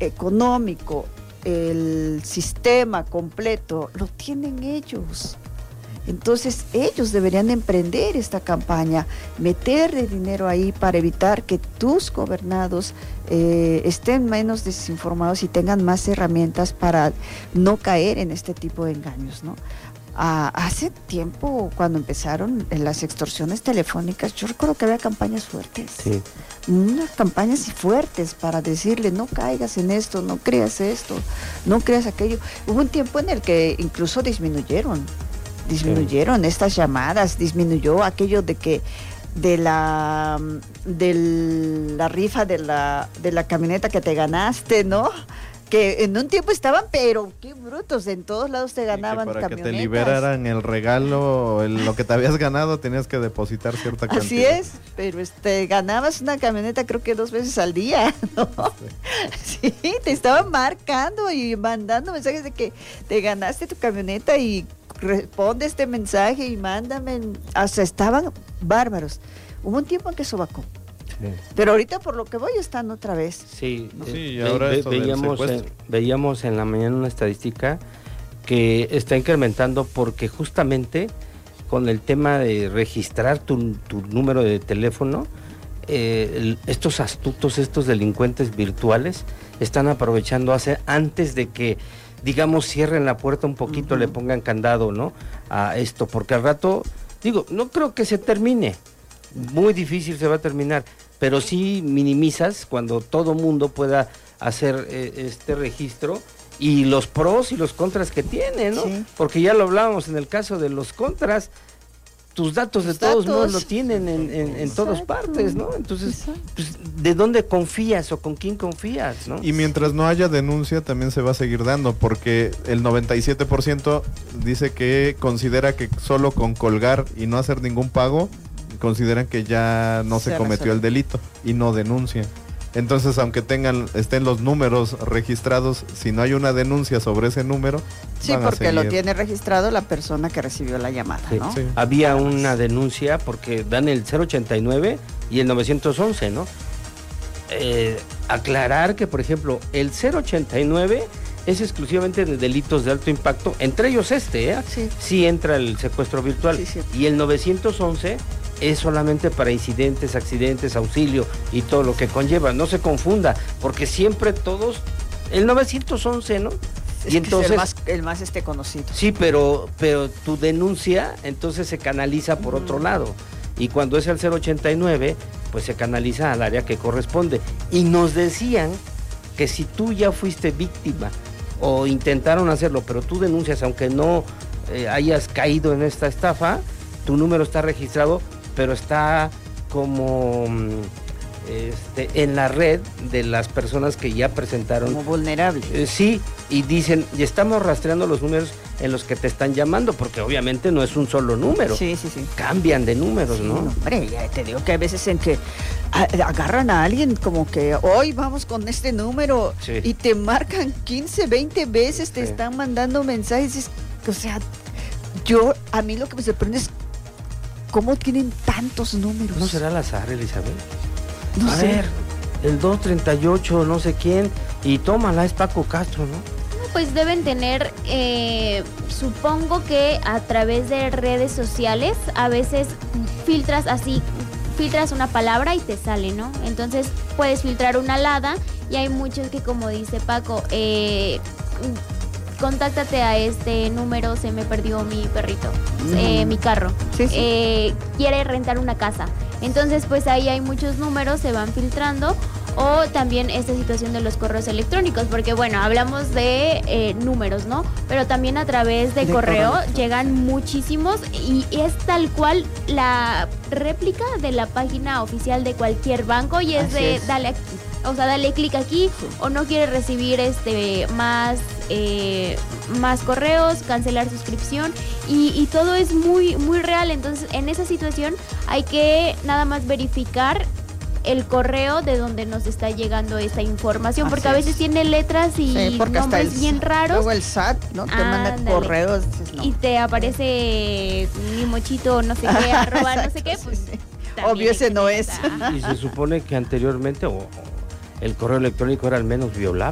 económico, el sistema completo, lo tienen ellos. Entonces ellos deberían emprender esta campaña, meterle dinero ahí para evitar que tus gobernados estén menos desinformados y tengan más herramientas para no caer en este tipo de engaños, ¿no? Hace tiempo, cuando empezaron las extorsiones telefónicas, yo recuerdo que había campañas fuertes, Sí. unas campañas fuertes para decirle: no caigas en esto, no creas esto, no creas aquello. Hubo un tiempo en el que incluso disminuyeron estas llamadas, disminuyó aquello de que de la rifa de la camioneta que te ganaste, ¿no? Que en un tiempo estaban, pero qué brutos, en todos lados te ganaban para camionetas. que te liberaran el regalo, lo que te habías ganado, tenías que depositar cierta cantidad. Así es, pero ganabas una camioneta creo que 2 veces al día, ¿no? Sí, te estaban marcando y mandando mensajes de que te ganaste tu camioneta y responde este mensaje y mándame. O sea, estaban bárbaros. Hubo un tiempo en que eso bajó. Sí. Pero ahorita, por lo que voy, están otra vez. Sí, y ahora veíamos en la mañana una estadística que está incrementando porque justamente con el tema de registrar tu número de teléfono, estos astutos, estos delincuentes virtuales están aprovechando antes de que, digamos, cierren la puerta un poquito, le pongan candado, ¿no? A esto, porque al rato, no creo que se termine, muy difícil se va a terminar, pero sí minimizas cuando todo mundo pueda hacer este registro y los pros y los contras que tiene, ¿no? Sí. Porque ya lo hablábamos en el caso de los contras, tus datos de todos modos lo tienen en todas partes, ¿no? Entonces, pues, ¿de dónde confías o con quién confías, no? Y mientras no haya denuncia también se va a seguir dando, porque el 97% dice que considera que solo con colgar y no hacer ningún pago, consideran que ya no se cometió el delito y no denuncian. Entonces, aunque estén los números registrados, si no hay una denuncia sobre ese número, sí, porque lo tiene registrado la persona que recibió la llamada, sí, ¿no? Sí. Había una denuncia porque dan el 089 y el 911, ¿no? Aclarar que, por ejemplo, el 089 es exclusivamente de delitos de alto impacto, entre ellos sí entra el secuestro virtual, sí. Y el 911 es solamente para incidentes, accidentes, auxilio y todo lo que conlleva. No se confunda, porque siempre el 911, ¿no? Y entonces es el más conocido. Sí, pero tu denuncia entonces se canaliza por otro lado. Y cuando es el 089, pues se canaliza al área que corresponde. Y nos decían que si tú ya fuiste víctima o intentaron hacerlo, pero tú denuncias, aunque no hayas caído en esta estafa, tu número está registrado, pero está como en la red de las personas que ya presentaron. Como vulnerable. Sí, y dicen, y estamos rastreando los números en los que te están llamando, porque obviamente no es un solo número. Sí. Cambian de números, sí, ¿no? Hombre, ya te digo que hay veces en que agarran a alguien como que hoy vamos con este número, sí, y te marcan 15, 20 veces, te están mandando mensajes. O sea, a mí lo que me sorprende es ¿cómo tienen tantos números? ¿No será al azar, Elizabeth? No sé. Ver, el 238, no sé quién, y tómala, es Paco Castro, ¿no? Pues deben tener, supongo que a través de redes sociales, a veces filtras una palabra y te sale, ¿no? Entonces puedes filtrar una alada y hay muchos que, como dice Paco, contáctate a este número, se me perdió mi perrito, mi carro, sí. Quiere rentar una casa. Entonces, pues ahí hay muchos números, se van filtrando. O también esta situación de los correos electrónicos, porque bueno, hablamos de números, ¿no? Pero también a través de correo llegan muchísimos y es tal cual la réplica de la página oficial de cualquier banco y es de dale aquí. O sea, dale clic aquí, o no quiere recibir más correos, cancelar suscripción y todo es muy, muy real. Entonces, en esa situación hay que nada más verificar el correo de donde nos está llegando esta información, porque a veces tiene letras y nombres bien raros. Luego el SAT, ¿no? Te manda correos. No. Y te aparece mi mochito, no sé qué, arroba, no sé qué. Pues, obvio, ese no es. Y se supone que anteriormente el correo electrónico era al menos violable.